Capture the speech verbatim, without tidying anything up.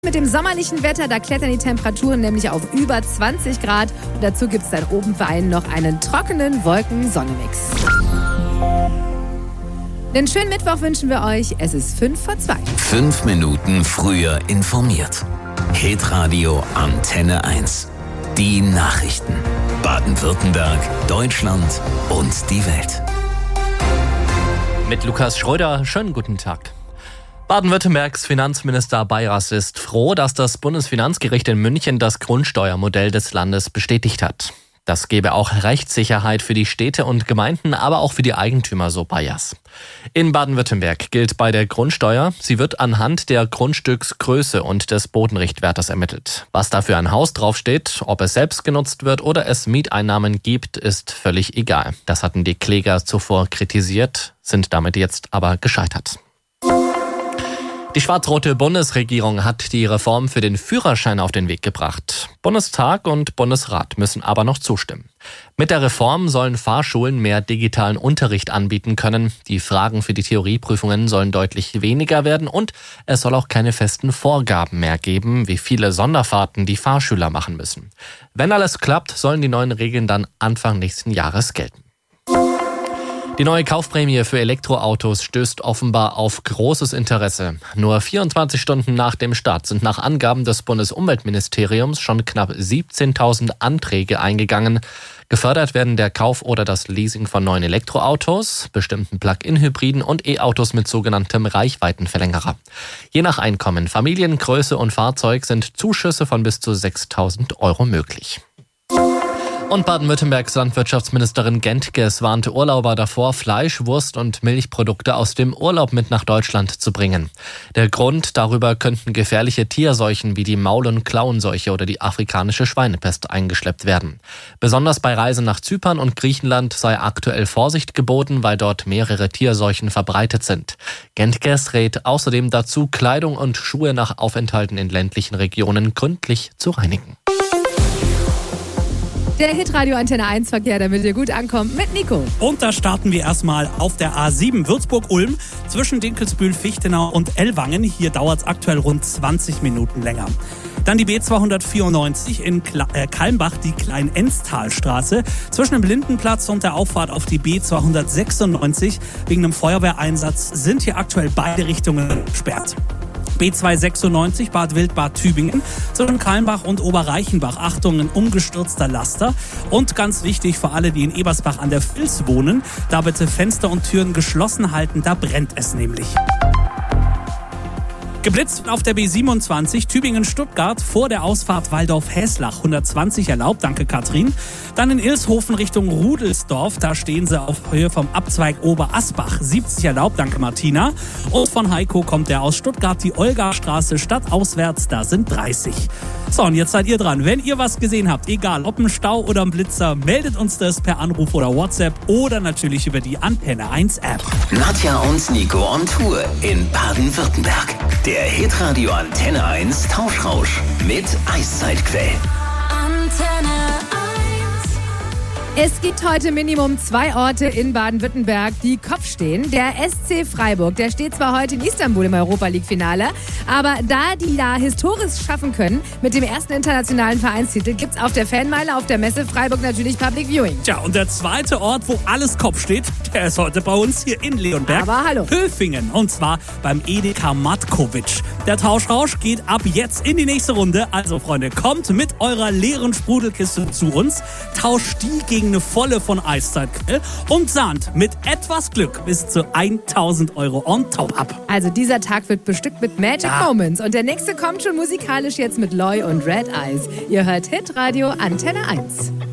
Mit dem sommerlichen Wetter, da klettern die Temperaturen nämlich auf über zwanzig Grad. Und dazu gibt es dann oben für einen noch einen trockenen Wolken-Sonne-Mix. Den schönen Mittwoch wünschen wir euch. Es ist fünf vor zwei. Fünf Minuten früher informiert. Hitradio Antenne eins. Die Nachrichten. Baden-Württemberg, Deutschland und die Welt. Mit Lukas Schröder, schönen guten Tag. Baden-Württembergs Finanzminister Bayras ist froh, dass das Bundesfinanzgericht in München das Grundsteuermodell des Landes bestätigt hat. Das gebe auch Rechtssicherheit für die Städte und Gemeinden, aber auch für die Eigentümer, so Bayras. In Baden-Württemberg gilt bei der Grundsteuer, sie wird anhand der Grundstücksgröße und des Bodenrichtwertes ermittelt. Was da für ein Haus draufsteht, ob es selbst genutzt wird oder es Mieteinnahmen gibt, ist völlig egal. Das hatten die Kläger zuvor kritisiert, sind damit jetzt aber gescheitert. Die schwarz-rote Bundesregierung hat die Reform für den Führerschein auf den Weg gebracht. Bundestag und Bundesrat müssen aber noch zustimmen. Mit der Reform sollen Fahrschulen mehr digitalen Unterricht anbieten können. Die Fragen für die Theorieprüfungen sollen deutlich weniger werden und es soll auch keine festen Vorgaben mehr geben, wie viele Sonderfahrten die Fahrschüler machen müssen. Wenn alles klappt, sollen die neuen Regeln dann Anfang nächsten Jahres gelten. Die neue Kaufprämie für Elektroautos stößt offenbar auf großes Interesse. Nur vierundzwanzig Stunden nach dem Start sind nach Angaben des Bundesumweltministeriums schon knapp siebzehntausend Anträge eingegangen. Gefördert werden der Kauf oder das Leasing von neuen Elektroautos, bestimmten Plug-in-Hybriden und E-Autos mit sogenanntem Reichweitenverlängerer. Je nach Einkommen, Familiengröße und Fahrzeug sind Zuschüsse von bis zu sechstausend Euro möglich. Und Baden-Württembergs Landwirtschaftsministerin Gentges warnte Urlauber davor, Fleisch, Wurst und Milchprodukte aus dem Urlaub mit nach Deutschland zu bringen. Der Grund, darüber könnten gefährliche Tierseuchen wie die Maul- und Klauenseuche oder die afrikanische Schweinepest eingeschleppt werden. Besonders bei Reisen nach Zypern und Griechenland sei aktuell Vorsicht geboten, weil dort mehrere Tierseuchen verbreitet sind. Gentges rät außerdem dazu, Kleidung und Schuhe nach Aufenthalten in ländlichen Regionen gründlich zu reinigen. Der Hitradio Antenne eins Verkehr, damit ihr gut ankommt, mit Nico. Und da starten wir erstmal auf der A sieben Würzburg-Ulm zwischen Dinkelsbühl, Fichtenau und Ellwangen. Hier dauert es aktuell rund zwanzig Minuten länger. Dann die B zweihundertvierundneunzig in Kalmbach, die Klein-Enztalstraße. Zwischen dem Blindenplatz und der Auffahrt auf die B zweihundertsechsundneunzig wegen einem Feuerwehreinsatz sind hier aktuell beide Richtungen gesperrt. B zweihundertsechsundneunzig Bad Wildbad Tübingen zwischen Kalmbach und Oberreichenbach. Achtung, ein umgestürzter Laster. Und ganz wichtig für alle, die in Ebersbach an der Vils wohnen, da bitte Fenster und Türen geschlossen halten, da brennt es nämlich. Geblitzt auf der B siebenundzwanzig Tübingen-Stuttgart vor der Ausfahrt Waldorf-Häslach. hundertzwanzig erlaubt, danke Katrin. Dann in Ilshofen Richtung Rudelsdorf, da stehen sie auf Höhe vom Abzweig Oberasbach. siebzig erlaubt, danke Martina. Und von Heiko kommt der aus Stuttgart, die Olgastraße stadtauswärts, da sind dreißig. So, und jetzt seid ihr dran. Wenn ihr was gesehen habt, egal ob ein Stau oder ein Blitzer, meldet uns das per Anruf oder WhatsApp oder natürlich über die Antenne eins App. Nadja und Nico on Tour in Baden-Württemberg. Der Hitradio Antenne eins Tauschrausch mit Eiszeitquell. Antenne eins. Es gibt heute Minimum zwei Orte in Baden-Württemberg, die Kopf stehen. Der S C Freiburg, der steht zwar heute in Istanbul im Europa-League-Finale, aber da die da historisch schaffen können, mit dem ersten internationalen Vereinstitel, gibt's auf der Fanmeile auf der Messe Freiburg natürlich Public Viewing. Tja, und der zweite Ort, wo alles Kopf steht, der ist heute bei uns hier in Leonberg. Aber hallo. Höfingen, und zwar beim Edeka Matkovic. Der Tauschrausch geht ab jetzt in die nächste Runde. Also Freunde, kommt mit eurer leeren Sprudelkiste zu uns, tauscht die gegen eine volle von Eiszeit-Quell und sahnt mit etwas Glück bis zu tausend Euro on top ab. Also dieser Tag wird bestückt mit Magic ja. Moments. Und der nächste kommt schon musikalisch jetzt mit Loy und Red Eyes. Ihr hört Hitradio Antenne eins.